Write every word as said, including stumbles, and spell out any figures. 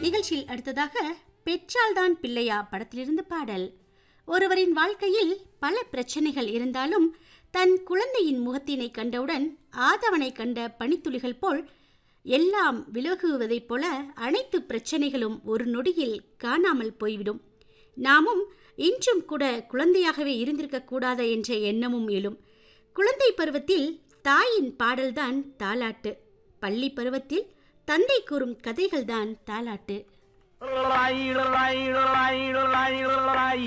நிகழ்ச்சியில் அடுத்ததாக பெற்றால்தான் பிள்ளையா படத்திலிருந்து பாடல். ஒருவரின் வாழ்க்கையில் பல பிரச்சனைகள் இருந்தாலும் தன் குழந்தையின் முகத்தினை கண்டவுடன் ஆதவனை கண்ட பனித்துளிகள் போல் எல்லாம் விலகுவதைப் போல அனைத்து பிரச்சனைகளும் ஒரு நொடியில் காணாமல் போய்விடும். நாமும் இன்றும் கூட குழந்தையாகவே இருந்திருக்க கூடாத என்ற எண்ணமும் எழும். குழந்தை பருவத்தில் தாயின் பாடல்தான் தாலாட்டு, பள்ளி பருவத்தில் தந்தை கூறும் கதைகள்தான் தாலாட்டு.